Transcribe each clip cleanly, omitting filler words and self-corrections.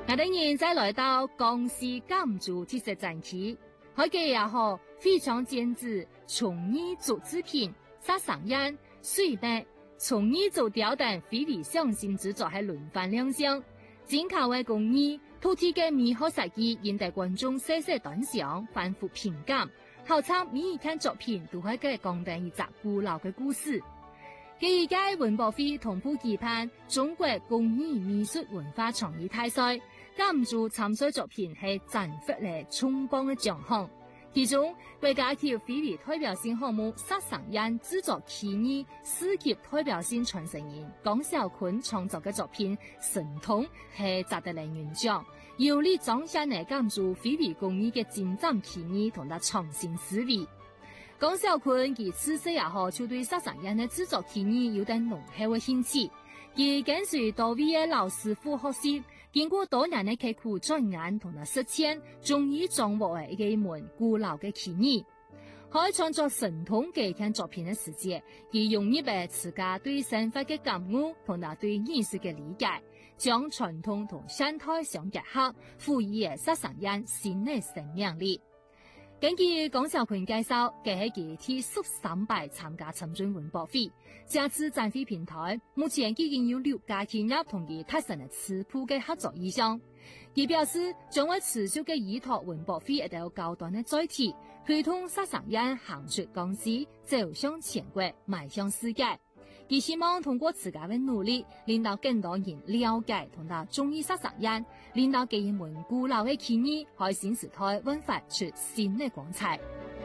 我哋人再來到江西甘竹特色展區，海嘅也好非常精緻，從二竹製品、沙上煙、水筆、從二竹雕等非常上心之作係輪番亮相，精巧嘅工藝、土地嘅美好設計，引得觀眾細細端詳，反覆評價。好參每一件作品都係佢講定一則古老嘅故事。第二屆文博會同步舉辦中國工藝美術文化創意大賽，甘竹參賽作品係斬獲了重磅嘅獎項。其中國家級非遺代表性項目沙上煙製作企業世級代表性傳承人江小坤創作嘅作品神通係摘得了銀獎，有力彰顯了甘竹非遺工藝嘅精湛企業同埋創新思維。江小坤佢自細也好就對沙上煙嘅製作企業有點濃厚嘅興趣，佢跟隨多位嘅老師傅學習，經過多年嘅刻苦鑽研同埋實踐，終於掌握了一門古老嘅技藝。喺創作神通嘅一件作品嘅時節，佢融入了自家對生活嘅感悟同埋對藝術嘅理解，將傳統同現代相結合，賦予了沙上煙新嘅生命力。根據江小坤介紹，佢係佢替數300參加深圳文博會，這次展會平台目前已經有6家企業同佢達成了初步嘅合作意向。佢表示將會持續嘅依託文博會一道高端嘅載體，推動沙上煙行出江西，走向全國，邁向世界。佢希望通過自家嘅努力，令到更多人了解同埋中意沙上煙，令到佢一門古老嘅企業喺新時代煥發出新嘅光彩。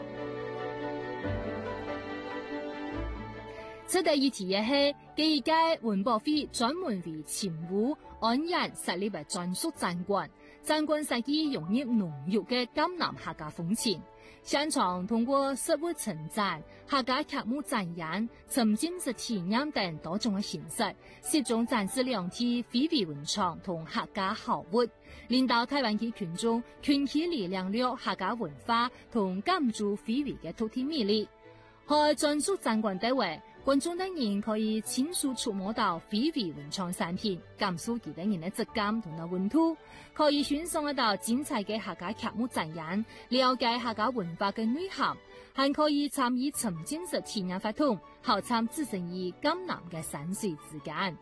值得一提嘅係，第二屆文博會專門為勤務安人設立嘅專屬展館，展館設計融入濃郁嘅江南客家風情。現場通過實物陳展、客家劇目展演、沉浸式體驗等多種嘅形式，集中展示兩地非遺文創同客家好活，令到台灣嘅群眾群起嚟領略客家文化同甘竹非遺嘅土地魅力。喺專屬展館地位，觀眾等人可以親手觸摸到非遺文創產品，感受佢等人嘅質感同埋溫度，可以欣賞得到精彩嘅客家劇目展演，了解客家文化嘅內涵，還可以參與沉浸式體驗活動，好參置身於江南嘅山水之間。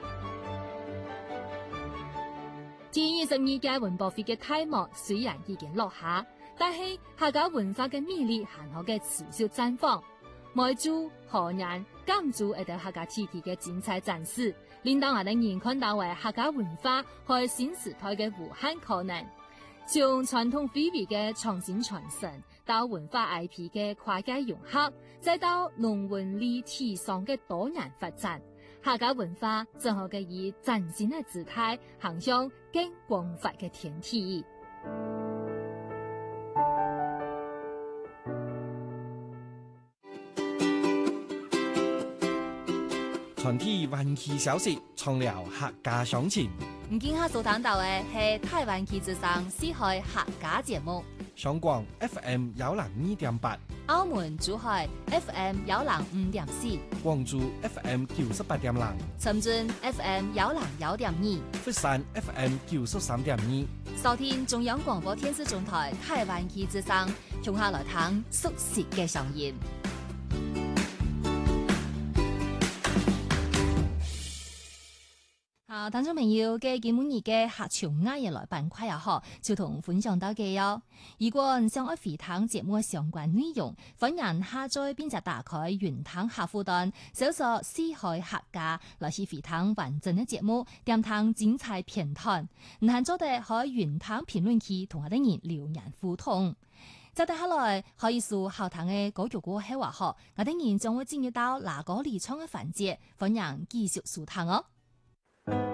第22屆文博會嘅開幕雖然已經落下，但係客家文化嘅魅力還可嘅持續綻放。梅州、河南、甘竹一道客家地區嘅精彩展示，令到我哋人看到為客家文化和新時代嘅無限可能。從傳統非遺嘅創新傳承，到文化 IP 嘅跨界融合，再到農文理體上嘅多元發展，客家文化正好嘅以嶄新嘅姿態行向更廣闊嘅天地。 傳遞灣區消息，創聊客家鄉情。 唔見下所聽到嘅係台灣旗之上四海客家節目。 香港 FM 102.8， 澳門珠海 FM 105.4， 廣州 FM 98.0， 深圳 FM 101.2， 佛山 FM 93.2。 收聽中央廣播電視總台台灣旗之上，從下來聽熟悉嘅聲音。聽眾朋友嘅今晚嘅客潮啱嘢來板塊也好，就同分享到嘅喲。如果你想愛回聽節目嘅相關內容，歡迎下載並且打開雲聽客戶端，搜索四海客家來去回聽完整嘅節目，點聽精彩片段。唔限咗哋可以雲聽評論區同我哋人留言互動。接住下來可以สู่後堂嘅歌曲歌喺話學，我哋人將會進入到哪個離場嘅環節，歡迎繼續收聽哦。